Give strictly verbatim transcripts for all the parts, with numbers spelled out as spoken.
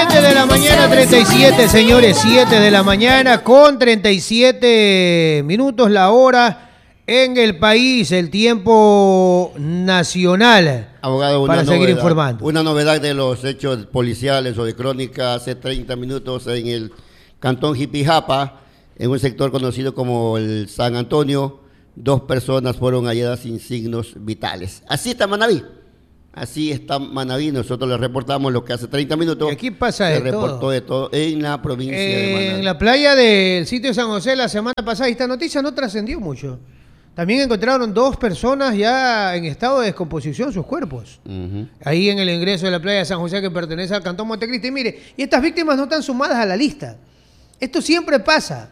siete de la mañana, treinta y siete, señores, siete de la mañana con treinta y siete minutos la hora en el país, el tiempo nacional. Abogado, una para novedad, seguir informando. Una novedad de los hechos policiales o de crónica hace treinta minutos en el cantón Jipijapa, en un sector conocido como el San Antonio, dos personas fueron halladas sin signos vitales. Así está Manaví. Así está Manaví, nosotros les reportamos lo que hace treinta minutos. Y aquí pasa se de reportó todo. de todo en la provincia eh, de Manaví. En la playa del sitio de San José la semana pasada, esta noticia no trascendió mucho. También encontraron dos personas ya en estado de descomposición, sus cuerpos. Uh-huh. Ahí en el ingreso de la playa de San José, que pertenece al cantón Montecristi. Y mire, y estas víctimas no están sumadas a la lista. Esto siempre pasa.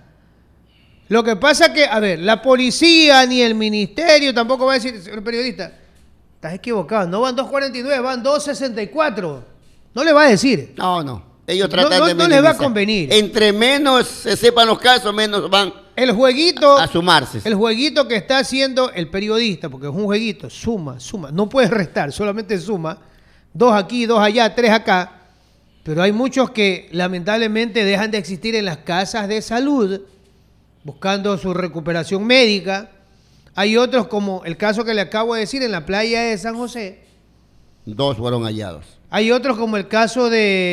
Lo que pasa que, a ver, la policía ni el ministerio tampoco va a decir, señor periodista, estás equivocado, no van doscientos cuarenta y nueve, van doscientos sesenta y cuatro. No le va a decir. No, no. Ellos tratan no, no, de no les va a convenir. Entre menos se sepan los casos, menos van el jueguito, a, a sumarse. El jueguito que está haciendo el periodista, porque es un jueguito, suma, suma. No puedes restar, solamente suma. Dos aquí, dos allá, tres acá. Pero hay muchos que lamentablemente dejan de existir en las casas de salud, buscando su recuperación médica. Hay otros, como el caso que le acabo de decir, en la playa de San José. Dos fueron hallados. Hay otros, como el caso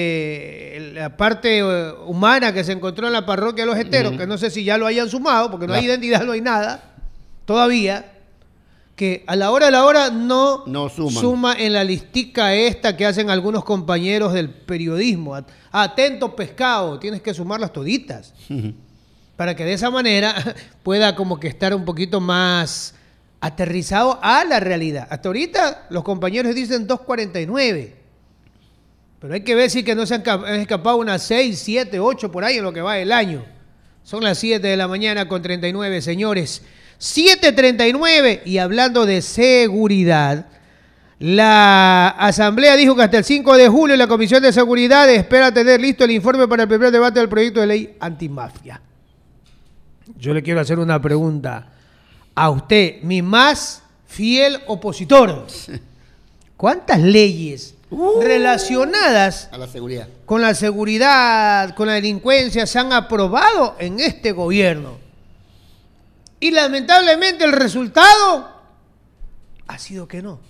de la parte humana que se encontró en la parroquia de Los Heteros, uh-huh. que no sé si ya lo hayan sumado, porque no, no hay identidad, no hay nada, todavía, que a la hora de la hora no, no suma en la listica esta que hacen algunos compañeros del periodismo. Atento pescado, tienes que sumarlas toditas. Uh-huh. Para que de esa manera pueda como que estar un poquito más aterrizado a la realidad. Hasta ahorita los compañeros dicen doscientos cuarenta y nueve. Pero hay que ver si que no se han escapado unas seis, siete, ocho por ahí en lo que va el año. Son las siete de la mañana con treinta y nueve, señores. siete treinta y nueve. Y hablando de seguridad, la Asamblea dijo que hasta el cinco de julio la Comisión de Seguridad espera tener listo el informe para el primer debate del proyecto de ley antimafia. Yo le quiero hacer una pregunta a usted, mi más fiel opositor. ¿Cuántas leyes Uh, relacionadas a la seguridad. con la seguridad, con la delincuencia, se han aprobado en este gobierno? Y lamentablemente el resultado ha sido que no.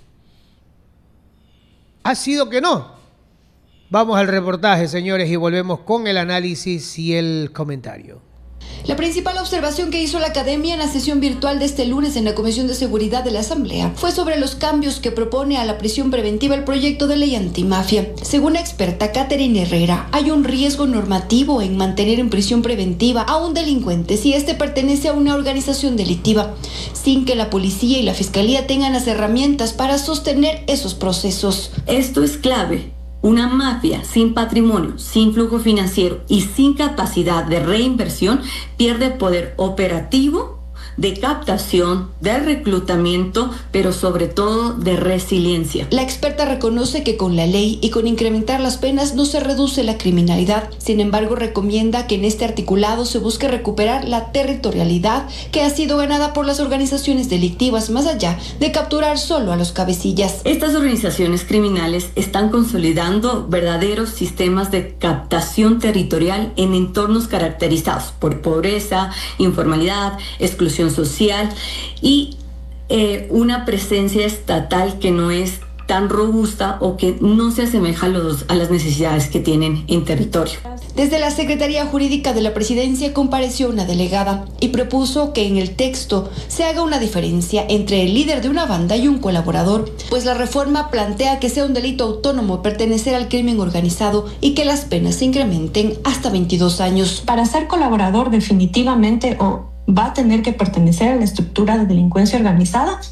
Ha sido que no. Vamos al reportaje, señores, y volvemos con el análisis y el comentario. La principal observación que hizo la academia en la sesión virtual de este lunes en la Comisión de Seguridad de la Asamblea fue sobre los cambios que propone a la prisión preventiva el proyecto de ley antimafia. Según la experta Catherine Herrera, hay un riesgo normativo en mantener en prisión preventiva a un delincuente si éste pertenece a una organización delictiva, sin que la policía y la fiscalía tengan las herramientas para sostener esos procesos. Esto es clave. Una mafia sin patrimonio, sin flujo financiero y sin capacidad de reinversión pierde poder operativo, de captación, de reclutamiento, pero sobre todo de resiliencia. La experta reconoce que con la ley y con incrementar las penas no se reduce la criminalidad. Sin embargo, recomienda que en este articulado se busque recuperar la territorialidad que ha sido ganada por las organizaciones delictivas, más allá de capturar solo a los cabecillas. Estas organizaciones criminales están consolidando verdaderos sistemas de captación territorial en entornos caracterizados por pobreza, informalidad, exclusión social y eh, una presencia estatal que no es tan robusta o que no se asemeja a, los, a las necesidades que tienen en territorio. Desde la Secretaría Jurídica de la Presidencia compareció una delegada y propuso que en el texto se haga una diferencia entre el líder de una banda y un colaborador, pues la reforma plantea que sea un delito autónomo pertenecer al crimen organizado y que las penas se incrementen hasta veintidós años. Para ser colaborador definitivamente o va a tener que pertenecer a la estructura de delincuencia organizada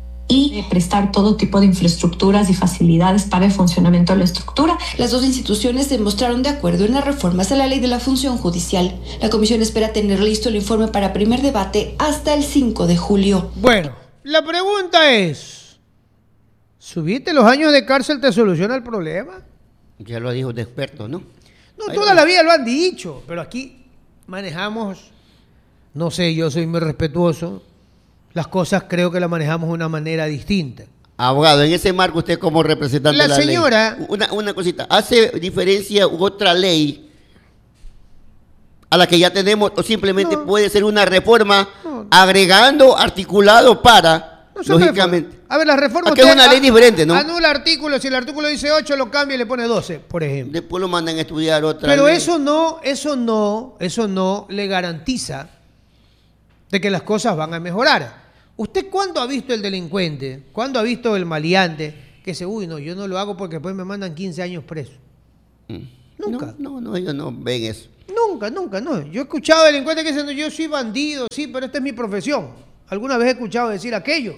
y prestar todo tipo de infraestructuras y facilidades para el funcionamiento de la estructura. Las dos instituciones se mostraron de acuerdo en las reformas a la ley de la función judicial. La comisión espera tener listo el informe para primer debate hasta el cinco de julio. Bueno, la pregunta es, ¿subiste los años de cárcel te soluciona el problema? Ya lo dijo de experto, ¿no? No, Ahí toda va. La vida lo han dicho, pero aquí manejamos, no sé, yo soy muy respetuoso, las cosas creo que las manejamos de una manera distinta. Abogado, en ese marco usted como representante la de la señora, ley, una, una cosita, ¿hace diferencia otra ley a la que ya tenemos o simplemente no, puede ser una reforma no, agregando articulado para, no se lógicamente? reforma. A ver, la reforma... Aquí es una ley diferente, ¿no? Anula artículos, si el artículo dice ocho, lo cambia y le pone doce, por ejemplo. Después lo mandan a estudiar otra Pero ley. eso no, eso no, eso no le garantiza de que las cosas van a mejorar. ¿Usted cuándo ha visto el delincuente? ¿Cuándo ha visto el maleante que dice, uy, no, yo no lo hago porque después me mandan quince años preso? Mm. Nunca. No, no, no, ellos no ven eso. Nunca, nunca, no. Yo he escuchado delincuentes que dicen, yo soy bandido, sí, pero esta es mi profesión. Alguna vez he escuchado decir aquello.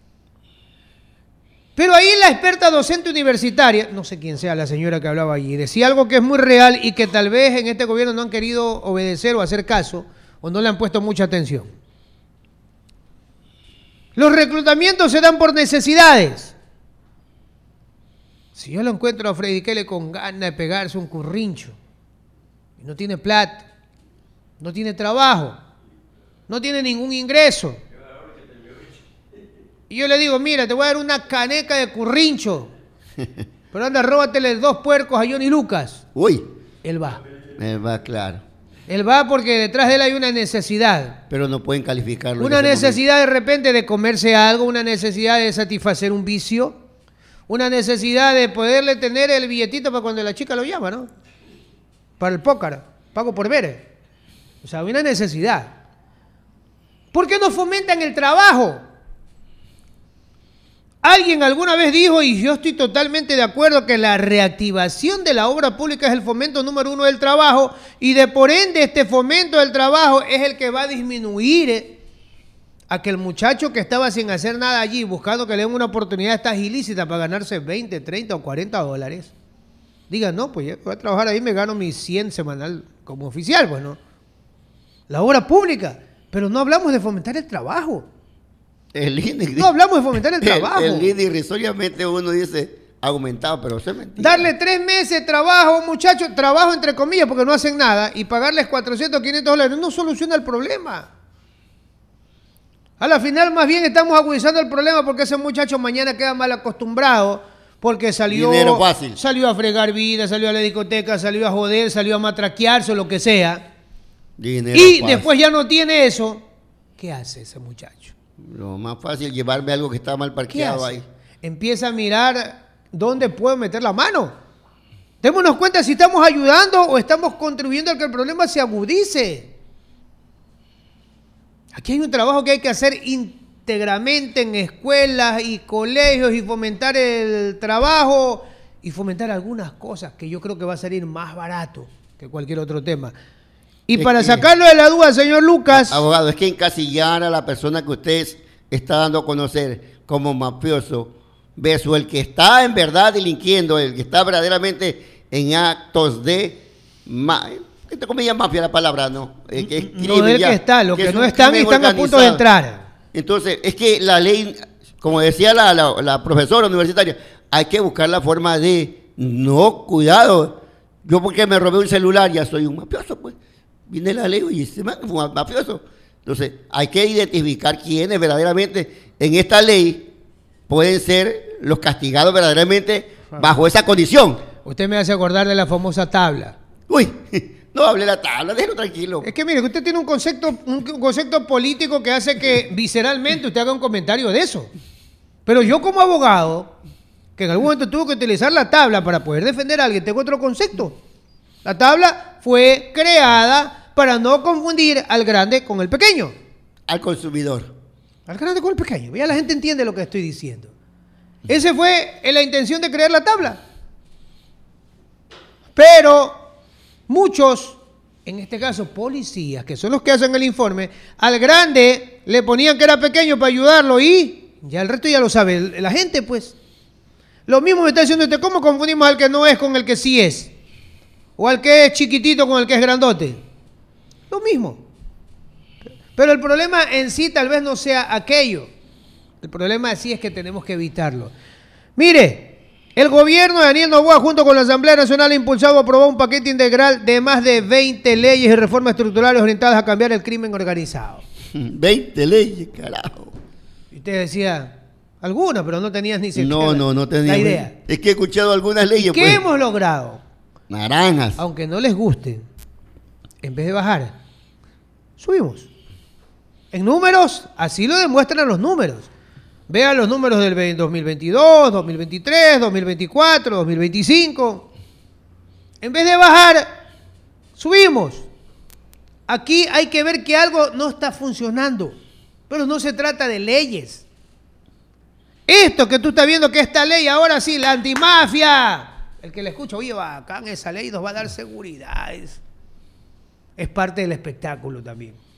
Pero ahí la experta docente universitaria, no sé quién sea la señora que hablaba allí, decía algo que es muy real y que tal vez en este gobierno no han querido obedecer o hacer caso o no le han puesto mucha atención. Los reclutamientos se dan por necesidades. Si yo lo encuentro a Freddy Kele con ganas de pegarse un currincho, y no tiene plata, no tiene trabajo, no tiene ningún ingreso, y yo le digo, mira, te voy a dar una caneca de currincho, pero anda, róbatele dos puercos a Johnny Lucas. Uy. Él va. Él va, claro. Él va porque detrás de él hay una necesidad. Pero no pueden calificarlo. Una necesidad de repente de comerse algo, una necesidad de satisfacer un vicio, una necesidad de poderle tener el billetito para cuando la chica lo llama, ¿no? Para el póker, pago por ver. O sea, hay una necesidad. ¿Por qué no fomentan el trabajo? Alguien alguna vez dijo, y yo estoy totalmente de acuerdo, que la reactivación de la obra pública es el fomento número uno del trabajo, y de por ende este fomento del trabajo es el que va a disminuir a que el muchacho que estaba sin hacer nada allí, buscando que le den una oportunidad esta ilícita para ganarse veinte, treinta o cuarenta dólares, diga, no, pues yo voy a trabajar ahí, me gano mis cien semanal como oficial, pues no. La obra pública, pero no hablamos de fomentar el trabajo. El I N E, no hablamos de fomentar el trabajo. El, el I N E irrisoriamente uno dice aumentado, pero eso es mentira. Darle tres meses de trabajo, muchachos, trabajo entre comillas, porque no hacen nada, y pagarles cuatrocientos, quinientos dólares, no soluciona el problema. A la final, más bien estamos agudizando el problema porque ese muchacho mañana queda mal acostumbrado, porque salió, dinero fácil, salió a fregar vida, salió a la discoteca, salió a joder, salió a matraquearse o lo que sea. Dinero y fácil. Después ya no tiene eso. ¿Qué hace ese muchacho? Lo más fácil es llevarme algo que está mal parqueado ahí. Empieza a mirar dónde puedo meter la mano. Démonos cuenta si estamos ayudando o estamos contribuyendo a que el problema se agudice. Aquí hay un trabajo que hay que hacer íntegramente en escuelas y colegios y fomentar el trabajo y fomentar algunas cosas que yo creo que va a salir más barato que cualquier otro tema. Y es para que, sacarlo de la duda, señor Lucas... Abogado, es que encasillar a la persona que usted está dando a conocer como mafioso versus el que está en verdad delinquiendo, el que está verdaderamente en actos de... Ma ¿Cómo comillas mafia la palabra? No, eh, que es no del ya, que está, los que, que no están y están a punto de entrar. Entonces, es que la ley, como decía la, la, la profesora universitaria, hay que buscar la forma de, no, cuidado, yo porque me robé un celular ya soy un mafioso, pues. Viene la ley y dice, mafioso. Entonces, hay que identificar quiénes verdaderamente en esta ley pueden ser los castigados verdaderamente bajo esa condición. Usted me hace acordar de la famosa tabla. Uy, no hable la tabla, déjelo tranquilo. Es que mire, usted tiene un concepto, un concepto político que hace que visceralmente usted haga un comentario de eso. Pero yo como abogado, que en algún momento tuvo que utilizar la tabla para poder defender a alguien, tengo otro concepto. La tabla fue creada para no confundir al grande con el pequeño. Al consumidor. Al grande con el pequeño. Ya la gente entiende lo que estoy diciendo. Esa fue la intención de crear la tabla. Pero muchos, en este caso policías, que son los que hacen el informe, al grande le ponían que era pequeño para ayudarlo y ya el resto ya lo sabe la gente, pues. Lo mismo me está diciendo usted, ¿cómo confundimos al que no es con el que sí es? O al que es chiquitito con el que es grandote. Lo mismo. Pero el problema en sí tal vez no sea aquello. El problema sí es que tenemos que evitarlo. Mire, el gobierno de Daniel Noboa junto con la Asamblea Nacional ha impulsado y aprobado un paquete integral de más de veinte leyes y reformas estructurales orientadas a cambiar el crimen organizado. veinte leyes, carajo. Y usted decía, Algunas, pero no tenías ni siquiera No, no, no tenía la idea. Es que he escuchado algunas leyes. ¿Qué pues. hemos logrado? Naranjas. Aunque no les guste, en vez de bajar, subimos. En números, así lo demuestran los números. Vean los números del dos mil veintidós, dos mil veintitrés, dos mil veinticuatro, dos mil veinticinco. En vez de bajar, subimos. Aquí hay que ver que algo no está funcionando, pero no se trata de leyes. Esto que tú estás viendo que esta ley, ahora sí, la antimafia, el que le escucha, oye, bacán, esa ley nos va a dar seguridad. Es, es parte del espectáculo también.